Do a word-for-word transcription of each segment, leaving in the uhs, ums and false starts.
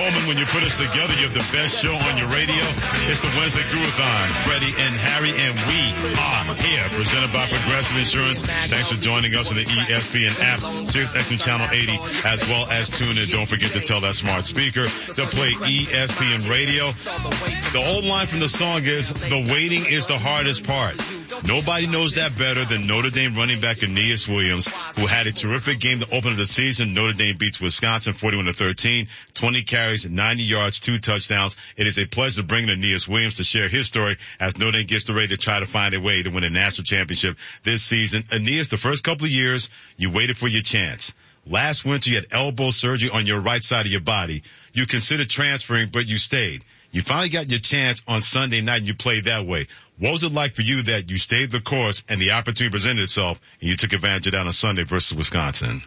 Coleman. When you put us together, you have the best show on your radio. It's the Wednesday Groovathon. Freddie and Harry, and we are here, presented by Progressive Insurance. Thanks for joining us on the E S P N app, Sirius X M Channel eighty, as well as tune in. Don't forget to tell that smart speaker to play E S P N Radio. The old line from the song is, the waiting is the hardest part. Nobody knows that better than Notre Dame running back Aeneas Williams, who had a terrific game to open the season. Notre Dame beats Wisconsin forty-one to thirteen, twenty carries, ninety yards, two touchdowns. It is a pleasure to bring Aeneas Williams to share his story as Notre Dame gets ready to try to find a way to win a national championship this season. Aeneas, the first couple of years, you waited for your chance. Last winter, you had elbow surgery on your right side of your body. You considered transferring, but you stayed. You finally got your chance on Sunday night, and you played that way. What was it like for you that you stayed the course and the opportunity presented itself, and you took advantage of that on Sunday versus Wisconsin?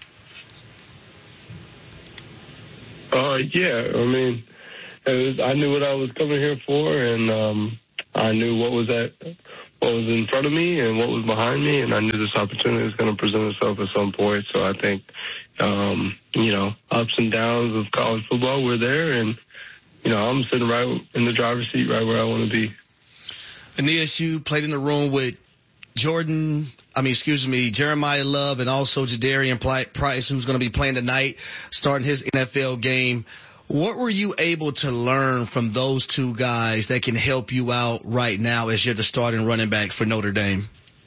Uh, yeah, I mean, it was, I knew what I was coming here for, and um, I knew what was at, what was in front of me and what was behind me, and I knew this opportunity was going to present itself at some point. So I think, um, you know, ups and downs of college football were there, and you know, I'm sitting right in the driver's seat, right where I want to be. Aeneas, you played in the room with Jordan, I mean, excuse me, Jeremiah Love, and also Jadarian Price, who's going to be playing tonight, starting his N F L game. What were you able to learn from those two guys that can help you out right now as you're the starting running back for Notre Dame?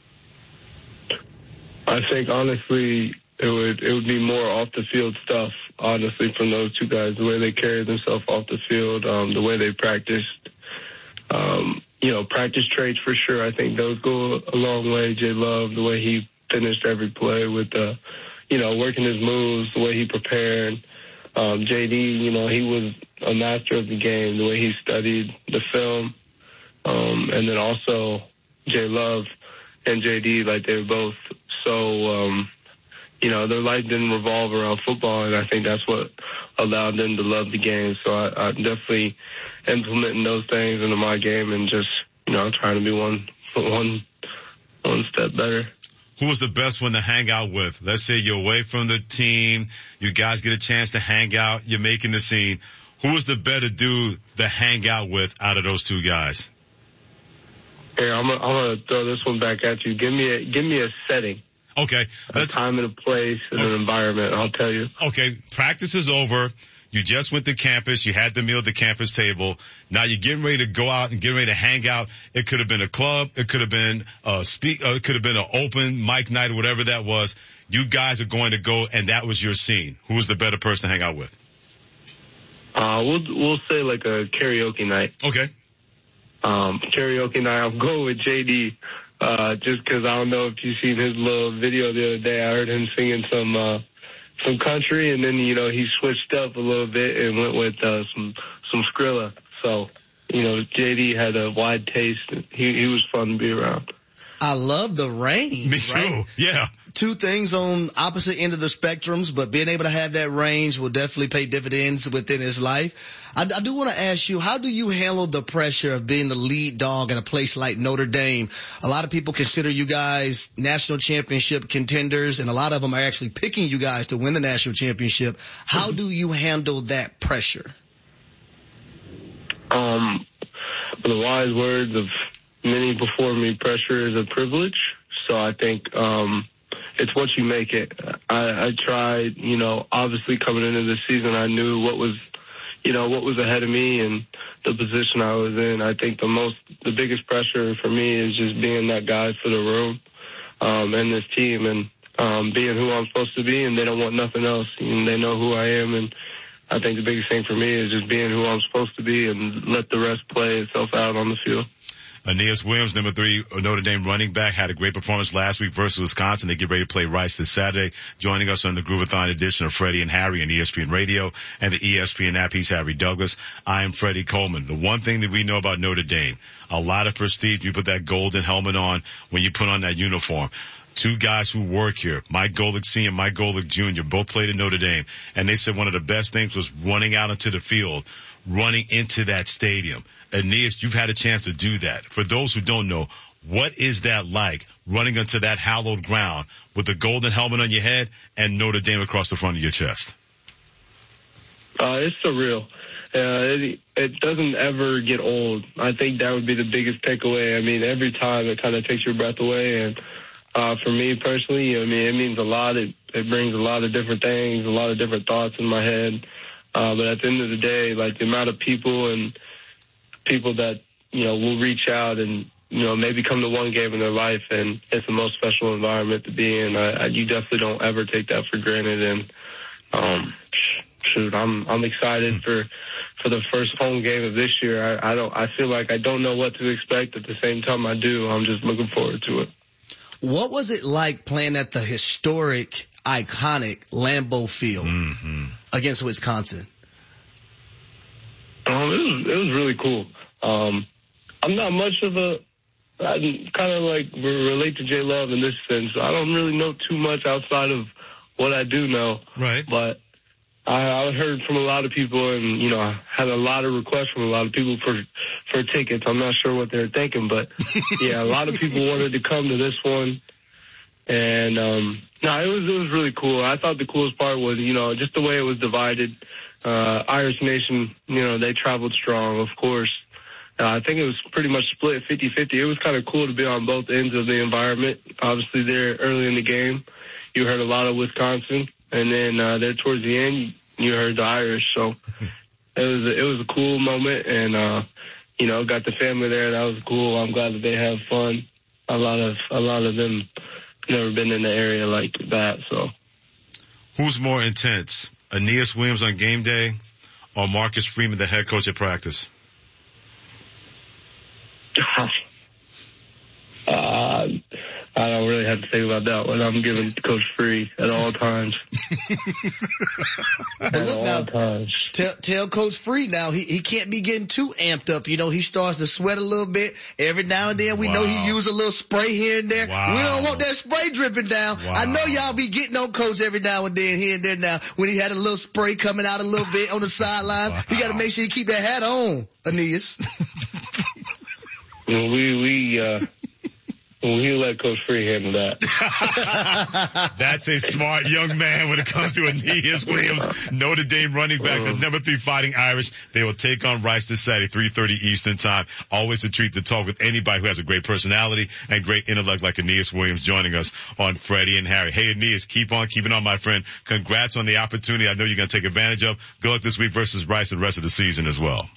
I think, honestly, it would it would be more off the field stuff, honestly, from those two guys, the way they carried themselves off the field, um, the way they practiced. Um, you know, practice traits for sure. I think those go a long way. Jay Love, the way he finished every play with, uh, you know, working his moves, the way he prepared. Um, J D, you know, he was a master of the game, the way he studied the film. Um, and then also Jay Love and J D, like they were both so, um, you know, their life didn't revolve around football, and I think that's what allowed them to love the game. So I, I'm definitely implementing those things into my game and just, you know, trying to be one, one, one step better. Who was the best one to hang out with? Let's say you're away from the team, you guys get a chance to hang out, you're making the scene. Who was the better dude to hang out with out of those two guys? Here, I'm gonna, I'm gonna throw this one back at you. Give me a, give me a setting. Okay. A time and a place and okay. an environment, I'll tell you. Okay. Practice is over. You just went to campus. You had the meal at the campus table. Now you're getting ready to go out and getting ready to hang out. It could have been a club. It could have been a speak, uh, it could have been an open mic night or whatever that was. You guys are going to go, and that was your scene. Who was the better person to hang out with? Uh, we'll, we'll say like a karaoke night. Okay. Um, karaoke night, I'll go with J D. Uh, just cause I don't know if you've seen his little video the other day. I heard him singing some, uh, some country, and then, you know, he switched up a little bit and went with, uh, some, some Skrilla. So, you know, J D had a wide taste. He, he was fun to be around. I love the range. Me too. Right? Yeah. Two things on opposite end of the spectrums, but being able to have that range will definitely pay dividends within his life. I, I do want to ask you, how do you handle the pressure of being the lead dog at a place like Notre Dame? A lot of people consider you guys national championship contenders, and a lot of them are actually picking you guys to win the national championship. How do you handle that pressure? Um, the wise words of many before me, pressure is a privilege. So I think, um, it's what you make it. I, I tried, you know, obviously coming into the season, I knew what was, you know, what was ahead of me and the position I was in. I think the most, the biggest pressure for me is just being that guy for the room, um, and this team, and, um, being who I'm supposed to be, and they don't want nothing else. And they know who I am. And I think the biggest thing for me is just being who I'm supposed to be and let the rest play itself out on the field. Aeneas Williams, number three, Notre Dame running back, had a great performance last week versus Wisconsin. They get ready to play Rice this Saturday. Joining us on the Groovathon edition of Freddie and Harry on E S P N Radio and the E S P N app, he's Harry Douglas. I am Freddie Coleman. The one thing that we know about Notre Dame, a lot of prestige. You put that golden helmet on when you put on that uniform. Two guys who work here, Mike Golick Senior, Mike Golick Junior, both played at Notre Dame. And they said one of the best things was running out into the field, running into that stadium. Aeneas, you've had a chance to do that. For those who don't know, what is that like, running onto that hallowed ground with the golden helmet on your head and Notre Dame across the front of your chest? Uh, it's surreal. Uh, it, it doesn't ever get old. I think that would be the biggest takeaway. I mean, every time it kind of takes your breath away. And uh, for me personally, I mean, it means a lot. It, it brings a lot of different things, a lot of different thoughts in my head. Uh, but at the end of the day, like the amount of people and people that, you know, will reach out and, you know, maybe come to one game in their life, and it's the most special environment to be in. I, I, you definitely don't ever take that for granted. And, um, shoot, I'm, I'm excited for, for the first home game of this year. I, I don't, I feel like I don't know what to expect. At the same time, I do. I'm just looking forward to it. What was it like playing at the historic, iconic Lambeau Field mm-hmm. against Wisconsin? Um, it was, it was really cool. Um, I'm not much of a, I kind of like relate to J Love in this sense. I don't really know too much outside of what I do know. Right. But I, I heard from a lot of people, and, you know, I had a lot of requests from a lot of people for, for tickets. I'm not sure what they're thinking, but yeah, a lot of people wanted to come to this one. And, um, no, it was, it was really cool. I thought the coolest part was, you know, just the way it was divided. Uh, Irish Nation, you know, they traveled strong, of course. Uh, I think it was pretty much split fifty-fifty. It was kind of cool to be on both ends of the environment. Obviously, there early in the game, you heard a lot of Wisconsin, and then uh, there towards the end, you heard the Irish. So it was a, it was a cool moment, and uh, you know, got the family there. That was cool. I'm glad that they have fun. A lot of a lot of them never been in the area like that. So, who's more intense, Aeneas Williams on game day, or Marcus Freeman, the head coach at practice? Uh, I don't really have to think about that one. I'm giving Coach Free at all times. But at look all now, times. Tell, tell Coach Free now, he, he can't be getting too amped up. You know, he starts to sweat a little bit. Every now and then we wow. know he use a little spray here and there. Wow. We don't want that spray dripping down. Wow. I know y'all be getting on Coach every now and then here and there now. When he had a little spray coming out a little bit on the sideline, wow. he got to make sure you keep that hat on, Aeneas. Well, we, we, uh, we let Coach Free handle that. That's a smart young man when it comes to Aeneas Williams, Notre Dame running back, the number three Fighting Irish. They will take on Rice this Saturday, three thirty Eastern time. Always a treat to talk with anybody who has a great personality and great intellect like Aeneas Williams joining us on Freddie and Harry. Hey, Aeneas, keep on keeping on, my friend. Congrats on the opportunity I know you're going to take advantage of. Good luck this week versus Rice and the rest of the season as well.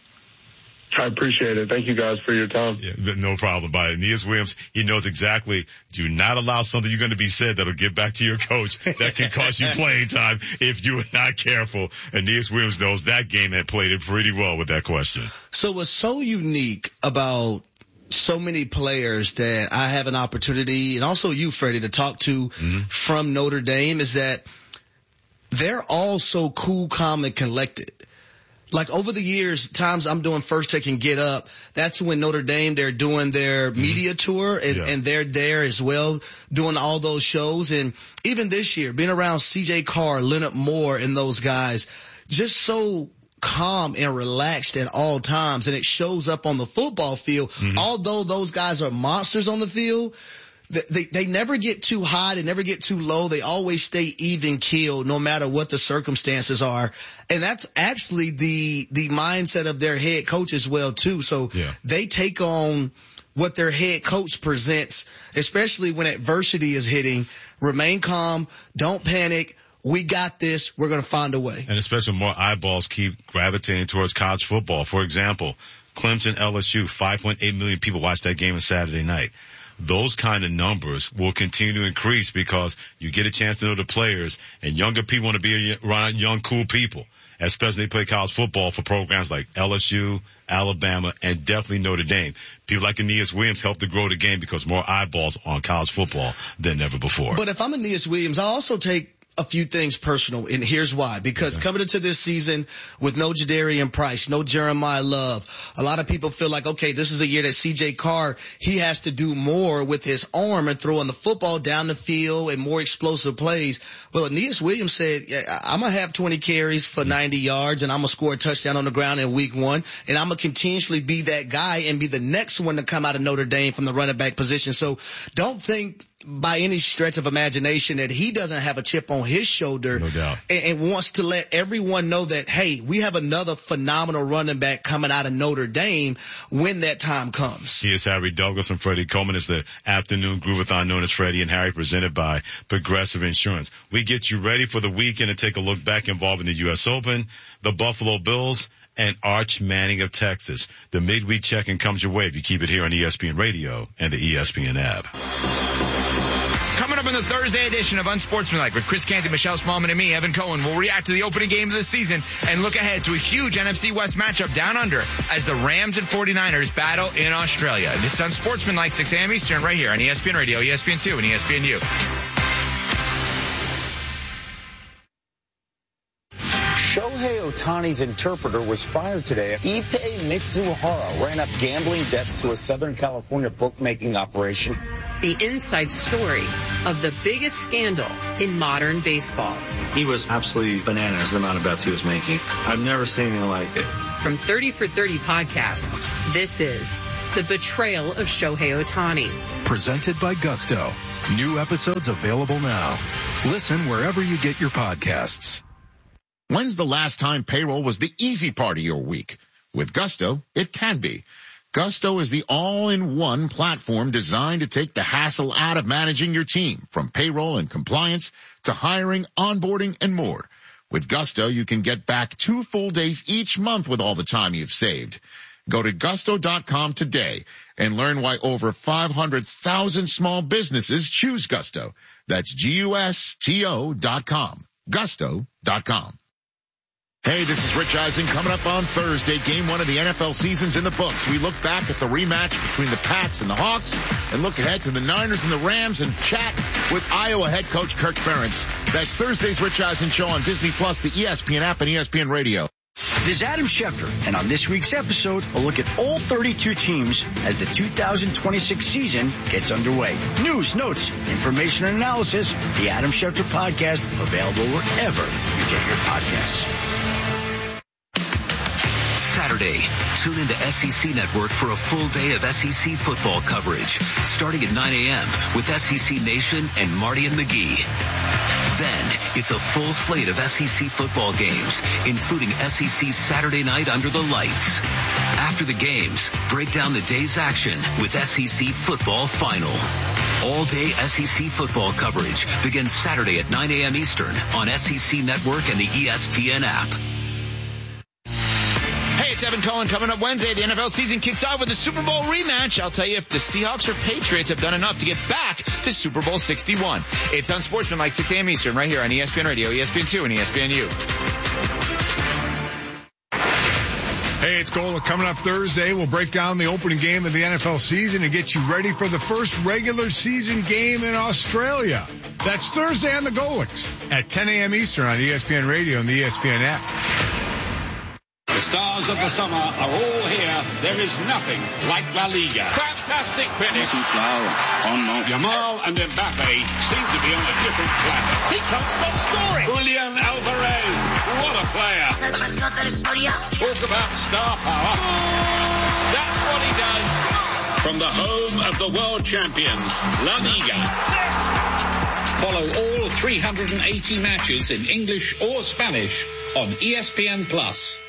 I appreciate it. Thank you guys for your time. Yeah, no problem. By Aeneas Williams, he knows exactly. Do not allow something you're going to be said that'll get back to your coach that can cost you playing time if you are not careful. Aeneas Williams knows that game and played it pretty well with that question. So what's so unique about so many players that I have an opportunity, and also you, Freddie, to talk to mm-hmm. from Notre Dame is that they're all so cool, calm, and collected. Like over the years, times I'm doing First Take and Get Up, that's when Notre Dame, they're doing their mm-hmm. media tour and, yeah. and they're there as well doing all those shows. And even this year, being around C J Carr, Leonard Moore and those guys, just so calm and relaxed at all times. And it shows up on the football field. Mm-hmm. Although those guys are monsters on the field, They, they never get too high. They never get too low. They always stay even keeled no matter what the circumstances are. And that's actually the, the mindset of their head coach as well too. So yeah. they take on what their head coach presents, especially when adversity is hitting. Remain calm. Don't panic. We got this. We're going to find a way. And especially when more eyeballs keep gravitating towards college football. For example, Clemson L S U, five point eight million people watched that game on Saturday night. Those kind of numbers will continue to increase because you get a chance to know the players, and younger people want to be around young, cool people, especially they play college football for programs like L S U, Alabama, and definitely Notre Dame. People like Aeneas Williams help to grow the game because more eyeballs on college football than ever before. But if I'm Aeneas Williams, I also take a few things personal, and here's why. Because okay. coming into this season with no Jadarian Price, no Jeremiah Love, a lot of people feel like, okay, this is a year that C J Carr, he has to do more with his arm and throwing the football down the field and more explosive plays. Well, Aeneas Williams said, yeah, I'm going to have twenty carries for ninety yards, and I'm going to score a touchdown on the ground in week one, and I'm going to continuously be that guy and be the next one to come out of Notre Dame from the running back position. So don't think by any stretch of imagination that he doesn't have a chip on his shoulder. No doubt. And, and wants to let everyone know that, hey, we have another phenomenal running back coming out of Notre Dame when that time comes. He is Harry Douglas and Freddie Coleman. It's the afternoon Groovathon known as Freddie and Harry, presented by Progressive Insurance. We get you ready for the weekend and take a look back involving the U S Open, the Buffalo Bills, and Arch Manning of Texas. The midweek check-in comes your way if you keep it here on E S P N Radio and the E S P N app. Coming up in the Thursday edition of Unsportsmanlike with Chris Canty, Michelle Smallman, and me, Evan Cohen, we'll react to the opening game of the season and look ahead to a huge N F C West matchup down under as the Rams and forty-niners battle in Australia. It's Unsportsmanlike, six a.m. Eastern, right here on E S P N Radio, E S P N two, and E S P N U. Shohei Ohtani's interpreter was fired today. Ippei Mitsuhara ran up gambling debts to a Southern California bookmaking operation. The inside story of the biggest scandal in modern baseball. He was absolutely bananas, the amount of bets he was making. I've never seen anything like it. From thirty for thirty podcasts, this is The Betrayal of Shohei Ohtani. Presented by Gusto. New episodes available now. Listen wherever you get your podcasts. When's the last time payroll was the easy part of your week? With Gusto, it can be. Gusto is the all-in-one platform designed to take the hassle out of managing your team, from payroll and compliance to hiring, onboarding, and more. With Gusto, you can get back two full days each month with all the time you've saved. Go to gusto dot com today and learn why over five hundred thousand small businesses choose Gusto. That's G U S T O dot com. gusto dot com. Hey, this is Rich Eisen. Coming up on Thursday, game one of the N F L season's in the books. We look back at the rematch between the Pats and the Hawks and look ahead to the Niners and the Rams and chat with Iowa head coach Kirk Ferentz. That's Thursday's Rich Eisen show on Disney Plus, the E S P N app, and E S P N Radio. This is Adam Schefter, and on this week's episode, we'll look at all thirty-two teams as the two thousand twenty-six season gets underway. News, notes, information, and analysis. The Adam Schefter Podcast, available wherever you get your podcasts. Saturday, tune into S E C Network for a full day of S E C football coverage, starting at nine a.m. with S E C Nation and Marty and McGee. Then, it's a full slate of S E C football games, including S E C Saturday Night Under the Lights. After the games, break down the day's action with S E C Football Final. All-day S E C football coverage begins Saturday at nine a.m. Eastern on S E C Network and the E S P N app. Hey, it's Evan Cohen. Coming up Wednesday, the N F L season kicks off with the Super Bowl rematch. I'll tell you if the Seahawks or Patriots have done enough to get back to Super Bowl sixty-one. It's Unsportsmanlike, six a.m. Eastern, right here on E S P N Radio, E S P N two, and E S P N U. Hey, it's Golic. Coming up Thursday, we'll break down the opening game of the N F L season and get you ready for the first regular season game in Australia. That's Thursday on the Golics at ten a.m. Eastern on E S P N Radio and the E S P N app. The stars of the summer are all here. There is nothing like La Liga. Fantastic finish. Yamal and Mbappe seem to be on a different planet. He can't stop scoring. Julian Alvarez, what a player. Talk about star power. That's what he does. From the home of the world champions, La Liga. Follow all three hundred eighty matches in English or Spanish on E S P N Plus.